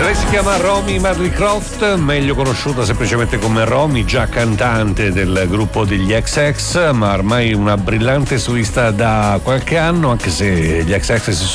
Lei si chiama Romy Madley-Croft, meglio conosciuta semplicemente come Romy, già cantante del gruppo degli XX, ma ormai una brillante solista da qualche anno, anche se gli XX si